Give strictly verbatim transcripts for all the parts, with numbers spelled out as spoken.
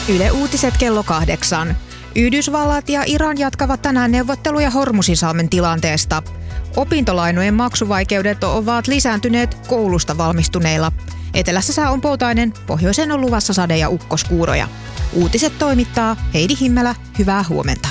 Yle Uutiset kello kahdeksan. Yhdysvallat ja Iran jatkavat tänään neuvotteluja Hormuzinsalmen tilanteesta. Opintolainojen maksuvaikeudet ovat lisääntyneet koulusta valmistuneilla. Etelässä sää on poutainen, pohjoiseen on luvassa sade- ja ukkoskuuroja. Uutiset toimittaa Heidi Himmelä. Hyvää huomenta.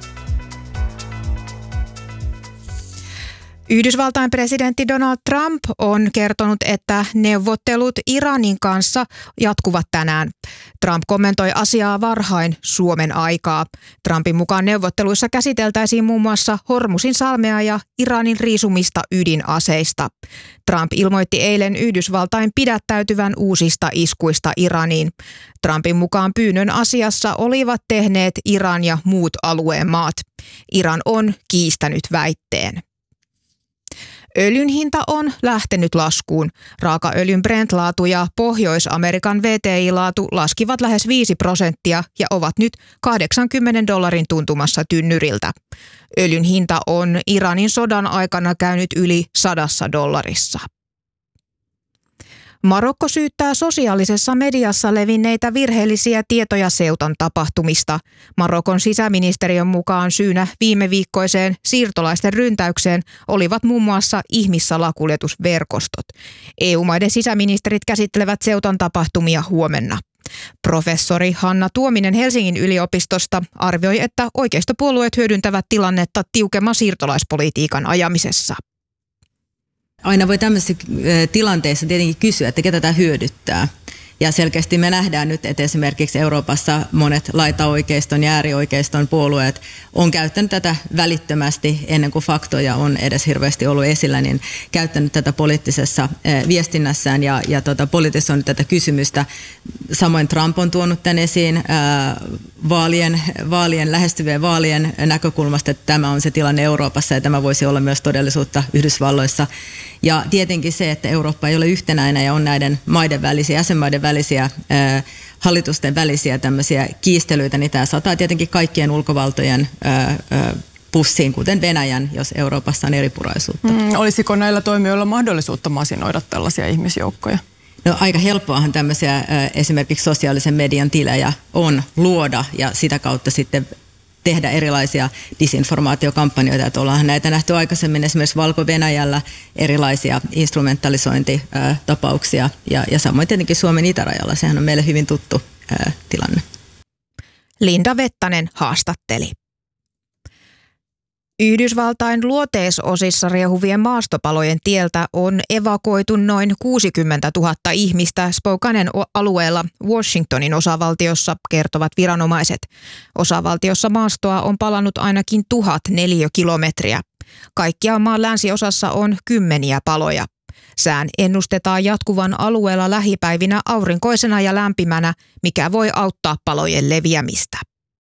Yhdysvaltain presidentti Donald Trump on kertonut, että neuvottelut Iranin kanssa jatkuvat tänään. Trump kommentoi asiaa varhain Suomen aikaa. Trumpin mukaan neuvotteluissa käsiteltäisiin muun muassa Hormuzinsalmea ja Iranin riisumista ydinaseista. Trump ilmoitti eilen Yhdysvaltain pidättäytyvän uusista iskuista Iraniin. Trumpin mukaan pyynnön asiassa olivat tehneet Iran ja muut alueen maat. Iran on kiistänyt väitteen. Öljyn hinta on lähtenyt laskuun. Raakaöljyn Brent-laatu ja Pohjois-Amerikan V T I-laatu laskivat lähes viisi prosenttia ja ovat nyt kahdeksankymmenen dollarin tuntumassa tynnyriltä. Öljyn hinta on Iranin sodan aikana käynyt yli sadassa dollarissa. Marokko syyttää sosiaalisessa mediassa levinneitä virheellisiä tietoja Ceutan tapahtumista. Marokon sisäministeriön mukaan syynä viime viikkoiseen siirtolaisten ryntäykseen olivat muun muassa ihmissalakuljetusverkostot. E U-maiden sisäministerit käsittelevät Ceutan tapahtumia huomenna. Professori Hanna Tuominen Helsingin yliopistosta arvioi, että oikeistopuolueet hyödyntävät tilannetta tiukemman siirtolaispolitiikan ajamisessa. Aina voi tämmöisissä tilanteissa tietenkin kysyä, että ketä tämä hyödyttää. Ja selkeästi me nähdään nyt, että esimerkiksi Euroopassa monet laitaoikeiston ja äärioikeiston puolueet on käyttänyt tätä välittömästi ennen kuin faktoja on edes hirveästi ollut esillä, niin käyttänyt tätä poliittisessa viestinnässään ja, ja tota, politisoinut tätä kysymystä. Samoin Trump on tuonut tämän esiin ää, vaalien, vaalien, lähestyvien vaalien näkökulmasta, että tämä on se tilanne Euroopassa ja tämä voisi olla myös todellisuutta Yhdysvalloissa. Ja tietenkin se, että Eurooppa ei ole yhtenäinen ja on näiden maiden välisiä, jäsenmaiden välisiä, ää, hallitusten välisiä tämmöisiä kiistelyitä, niin tämä sataa tietenkin kaikkien ulkovaltojen ää, ää, pussiin, kuten Venäjän, jos Euroopassa on eripuraisuutta. Mm, olisiko näillä toimijoilla mahdollisuutta masinoida tällaisia ihmisjoukkoja? No, aika helppoahan tämmöisiä ää, esimerkiksi sosiaalisen median tilejä on luoda ja sitä kautta sitten tehdä erilaisia disinformaatiokampanjoita. Että ollaan näitä nähty aikaisemmin esimerkiksi Valko-Venäjällä erilaisia instrumentalisointitapauksia ja, ja samoin tietenkin Suomen itärajalla. Sehän on meille hyvin tuttu ää, tilanne. Linda Vettanen haastatteli. Yhdysvaltain luoteisosissa riehuvien maastopalojen tieltä on evakuoitu noin kuusikymmentätuhatta ihmistä Spokanen alueella Washingtonin osavaltiossa, kertovat viranomaiset. Osavaltiossa maastoa on palannut ainakin tuhat neliökilometriä. Kaikkiaan maan länsiosassa on kymmeniä paloja. Sään ennustetaan jatkuvan alueella lähipäivinä aurinkoisena ja lämpimänä, mikä voi auttaa palojen leviämistä.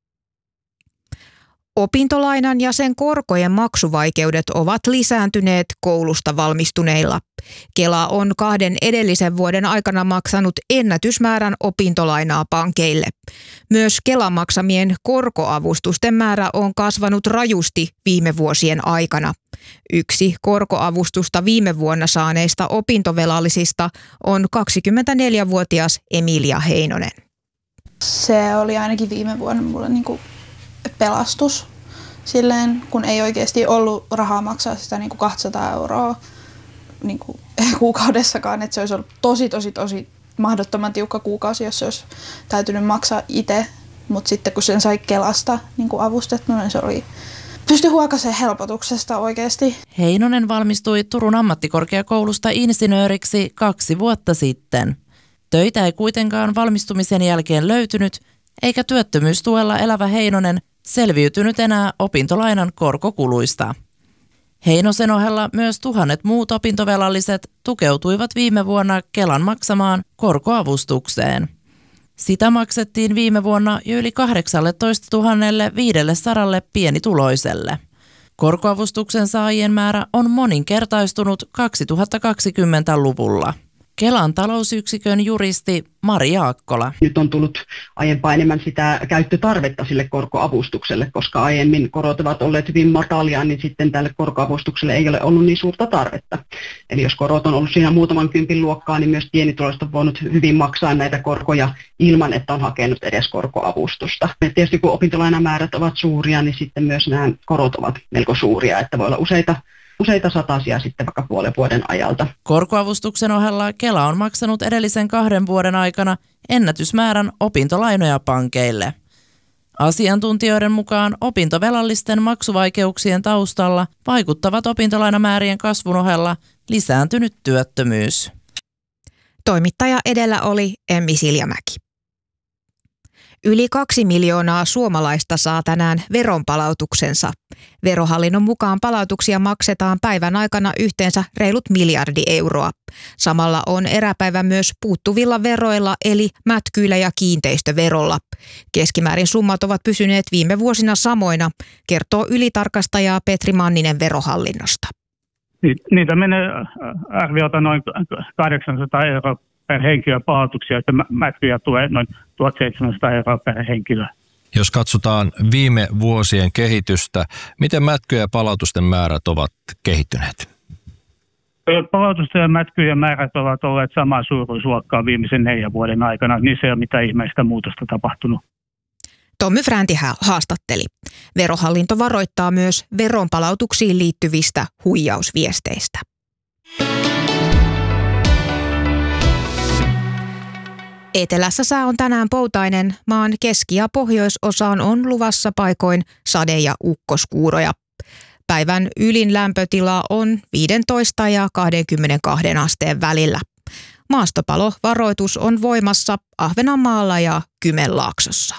Opintolainan ja sen korkojen maksuvaikeudet ovat lisääntyneet koulusta valmistuneilla. Kela on kahden edellisen vuoden aikana maksanut ennätysmäärän opintolainaa pankeille. Myös Kelan maksamien korkoavustusten määrä on kasvanut rajusti viime vuosien aikana. Yksi korkoavustusta viime vuonna saaneista opintovelallisista on kaksikymmentäneljävuotias Emilia Heinonen. Se oli ainakin viime vuonna mulle niinku pelastus silleen, kun ei oikeasti ollut rahaa maksaa sitä niin kuin kaksisataa euroa niin kuin kuukaudessakaan, että se olisi ollut tosi, tosi, tosi mahdottoman tiukka kuukausi, jos se olisi täytynyt maksaa itse, mutta sitten kun sen sai Kelasta niin kuin avustettu, niin se oli, pystyi huokasemaan helpotuksesta oikeasti. Heinonen valmistui Turun ammattikorkeakoulusta insinööriksi kaksi vuotta sitten. Töitä ei kuitenkaan valmistumisen jälkeen löytynyt, eikä työttömyystuella elävä Heinonen selviytynyt enää opintolainan korkokuluista. Heinosen ohella myös tuhannet muut opintovelalliset tukeutuivat viime vuonna Kelan maksamaan korkoavustukseen. Sitä maksettiin viime vuonna jo yli kahdeksantoistatuhatta viisisataa pienituloiselle. Korkoavustuksen saajien määrä on moninkertaistunut kaksituhattakaksikymmentäluvulla. Kelan talousyksikön juristi Mari Jaakkola. Nyt on tullut aiempaa enemmän sitä käyttötarvetta sille korkoavustukselle, koska aiemmin korot ovat olleet hyvin matalia, niin sitten tälle korkoavustukselle ei ole ollut niin suurta tarvetta. Eli jos korot on ollut siinä muutaman kympin luokkaa, niin myös pienituloiset on voinut hyvin maksaa näitä korkoja ilman, että on hakenut edes korkoavustusta. Ja tietysti kun opintolainamäärät ovat suuria, niin sitten myös nämä korot ovat melko suuria, että voi olla useita useita satasia sitten vaikka puolen vuoden ajalta. Korkoavustuksen ohella Kela on maksanut edellisen kahden vuoden aikana ennätysmäärän opintolainoja pankeille. Asiantuntijoiden mukaan opintovelallisten maksuvaikeuksien taustalla vaikuttavat opintolainamäärien kasvun ohella lisääntynyt työttömyys. Toimittaja edellä oli Emmi Siljamäki. Yli kaksi miljoonaa suomalaista saa tänään veronpalautuksensa. Verohallinnon mukaan palautuksia maksetaan päivän aikana yhteensä reilut miljardi euroa. Samalla on eräpäivä myös puuttuvilla veroilla eli mätkyillä ja kiinteistöverolla. Keskimäärin summat ovat pysyneet viime vuosina samoina, kertoo ylitarkastaja Petri Manninen Verohallinnosta. Niitä menee arviolta noin kahdeksansataa euroa per henkilö palautuksia, että mätkyjä tulee noin tuhatseitsemänsataa euroa per henkilö. Jos katsotaan viime vuosien kehitystä, miten mätkyjen ja palautusten määrät ovat kehittyneet? Palautusten ja mätkyjen määrät ovat olleet samaa suuruusluokkaa viimeisen neljän vuoden aikana. Niissä ei ole mitään ihmeistä muutosta tapahtunut. Tommy Fränti haastatteli. Verohallinto varoittaa myös veronpalautuksiin liittyvistä huijausviesteistä. Etelässä sää on tänään poutainen. Maan keski- ja pohjoisosaan on luvassa paikoin sade- ja ukkoskuuroja. Päivän ylin lämpötila on viisitoista ja kaksikymmentäkaksi asteen välillä. Maastopalovaroitus on voimassa Ahvenanmaalla ja Kymenlaaksossa.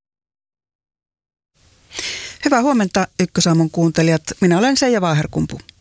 Hyvää huomenta Ykkösaamun kuuntelijat. Minä olen Seija Vaaherkumpu.